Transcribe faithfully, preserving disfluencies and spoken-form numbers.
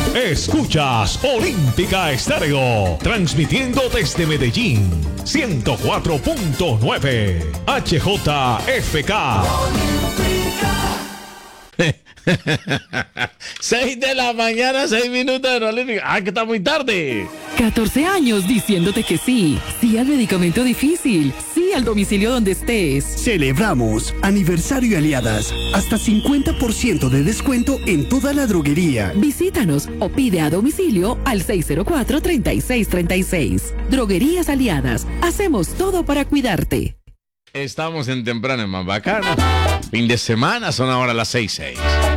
Escuchas Olímpica Estéreo, transmitiendo desde Medellín, ciento cuatro punto nueve H J F K. Seis de la mañana, seis minutos de Olímpica. ¡Ah, que está muy tarde! catorce años diciéndote que sí. Sí al medicamento difícil. Sí al domicilio donde estés. Celebramos aniversario Aliadas. Hasta cincuenta por ciento de descuento en toda la droguería. Visítanos o pide a domicilio al seis cero cuatro, treinta y seis treinta y seis. Droguerías Aliadas. Hacemos todo para cuidarte. Estamos en temprano, más bacano. Fin de semana, son ahora las seis seis.